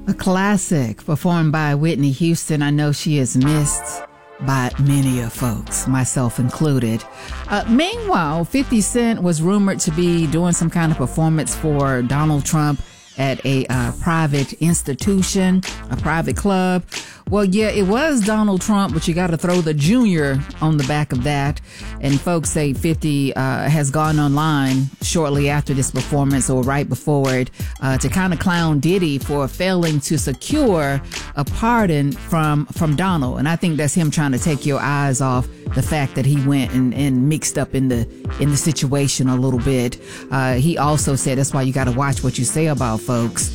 A classic performed by Whitney Houston. I know she is missed by many of folks, myself included. Meanwhile, 50 Cent was rumored to be doing some kind of performance for Donald Trump at a private institution, a private club. Well, yeah, it was Donald Trump, but you got to throw the junior on the back of that. And folks say 50 has gone online shortly after this performance or right before it to kind of clown Diddy for failing to secure a pardon from Donald. And I think that's him trying to take your eyes off the fact that he went and mixed up in the situation a little bit. He also said that's why you got to watch what you say about folks.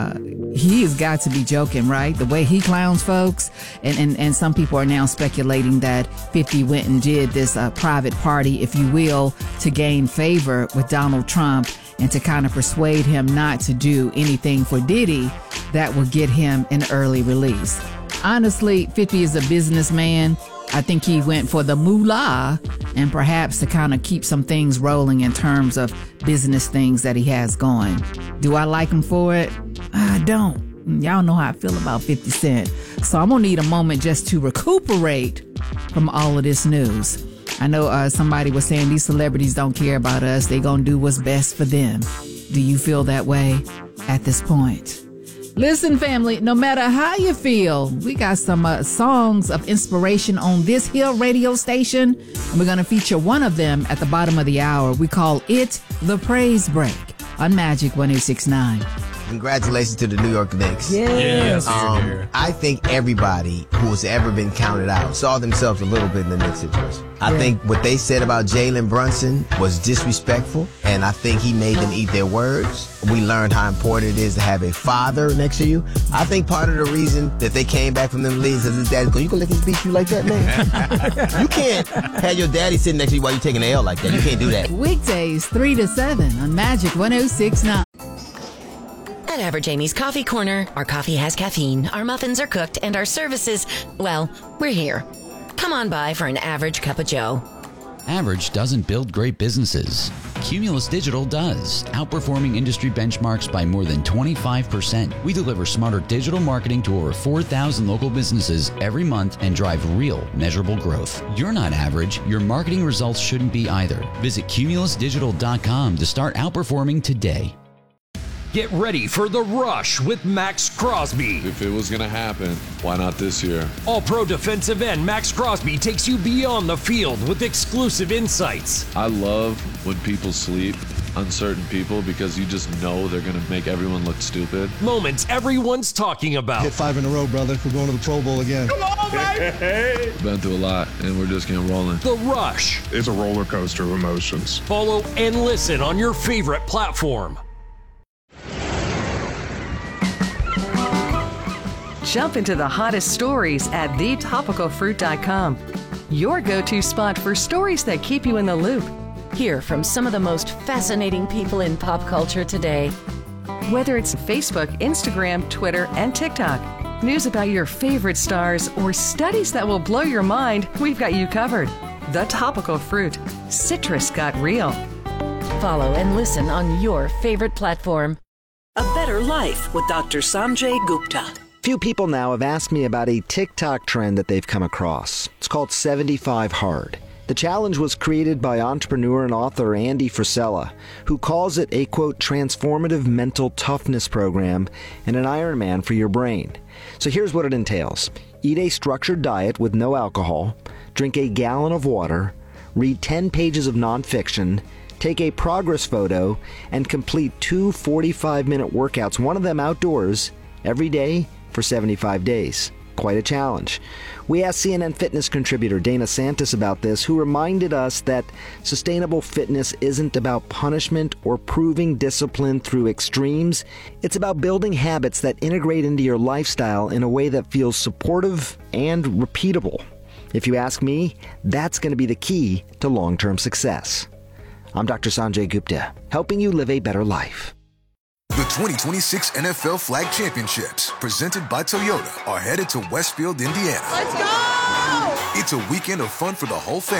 He has got to be joking, right? The way he clowns folks. And some people are now speculating that 50 went and did this private party, if you will, to gain favor with Donald Trump and to kind of persuade him not to do anything for Diddy that would get him an early release. Honestly, 50 is a businessman. I think he went for the moolah and perhaps to kind of keep some things rolling in terms of business things that he has going. Do I like him for it? I don't. Y'all know how I feel about 50 Cent. So I'm going to need a moment just to recuperate from all of this news. I know somebody was saying these celebrities don't care about us. They going to do what's best for them. Do you feel that way at this point? Listen, family, no matter how you feel, we got some songs of inspiration on this here radio station, and we're going to feature one of them at the bottom of the hour. We call it The Praise Break on Magic 106.9. Congratulations to the New York Knicks. Yes. I think everybody who has ever been counted out saw themselves a little bit in the Knicks situation. I think what they said about Jalen Brunson was disrespectful, and I think he made them eat their words. We learned how important it is to have a father next to you. I think part of the reason that they came back from them leagues is his dad's going, you gonna let him beat you like that, man? You can't have your daddy sitting next to you while you're taking an L like that. You can't do that. Weekdays 3 to 7 on Magic 106.9. At Average Amy's Coffee Corner, our coffee has caffeine, our muffins are cooked, and our services, well, we're here. Come on by for an average cup of joe. Average doesn't build great businesses. Cumulus Digital does, outperforming industry benchmarks by more than 25%. We deliver smarter digital marketing to over 4,000 local businesses every month and drive real, measurable growth. You're not average. Your marketing results shouldn't be either. Visit cumulusdigital.com to start outperforming today. Get ready for The Rush with Max Crosby. If it was going to happen, why not this year? All-pro defensive end Max Crosby takes you beyond the field with exclusive insights. I love when people sleep on certain people because you just know they're going to make everyone look stupid. Moments everyone's talking about. Hit 5 in a row, brother. We're going to the Pro Bowl again. Come on, baby! Been through a lot, and we're just getting rolling. The Rush. It's a roller coaster of emotions. Follow and listen on your favorite platform. Jump into the hottest stories at thetopicalfruit.com. Your go-to spot for stories that keep you in the loop. Hear from some of the most fascinating people in pop culture today. Whether it's Facebook, Instagram, Twitter, and TikTok, news about your favorite stars, or studies that will blow your mind, we've got you covered. The Topical Fruit. Citrus got real. Follow and listen on your favorite platform. A Better Life with Dr. Sanjay Gupta. Few people now have asked me about a TikTok trend that they've come across. It's called 75 Hard. The challenge was created by entrepreneur and author Andy Frisella, who calls it a, quote, transformative mental toughness program and an Ironman for your brain. So here's what it entails. Eat a structured diet with no alcohol, drink a gallon of water, read 10 pages of nonfiction, take a progress photo, and complete 2 45-minute workouts, one of them outdoors, every day for 75 days. Quite a challenge. We asked CNN fitness contributor Dana Santis about this, who reminded us that sustainable fitness isn't about punishment or proving discipline through extremes. It's about building habits that integrate into your lifestyle in a way that feels supportive and repeatable. If you ask me, that's going to be the key to long-term success. I'm Dr. Sanjay Gupta, helping you live a better life. The 2026 NFL Flag Championships, presented by Toyota, are headed to Westfield, Indiana. Let's go! It's a weekend of fun for the whole family.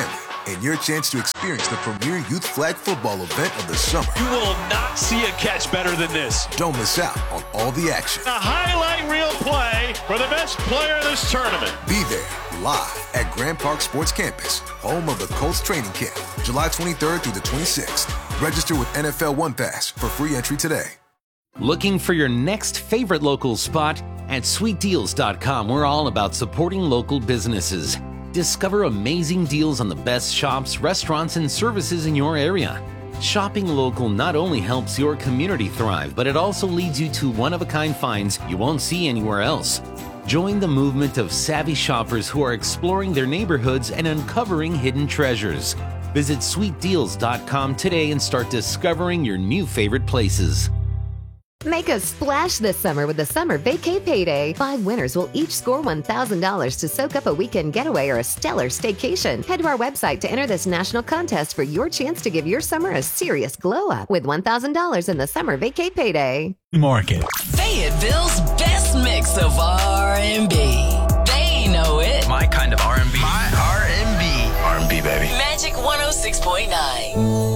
and your chance to experience the premier youth flag football event of the summer. You will not see a catch better than this. Don't miss out on all the action. A highlight reel play for the best player of this tournament. Be there live at Grand Park Sports Campus, home of the Colts training camp, July 23rd through the 26th. Register with NFL One Pass for free entry today. Looking for your next favorite local spot? At sweetdeals.com, we're all about supporting local businesses. Discover amazing deals on the best shops, restaurants, and services in your area. Shopping local not only helps your community thrive, but it also leads you to one-of-a-kind finds you won't see anywhere else. Join the movement of savvy shoppers who are exploring their neighborhoods and uncovering hidden treasures. Visit sweetdeals.com today and start discovering your new favorite places. Make a splash this summer with the Summer Vacay Payday. 5 winners will each score $1,000 to soak up a weekend getaway or a stellar staycation. Head to our website to enter this national contest for your chance to give your summer a serious glow up with $1,000 in the Summer Vacay Payday. Market. Fayetteville's best mix of R&B. They know it. My kind of R&B. My R&B. R&B, baby. Magic 106.9.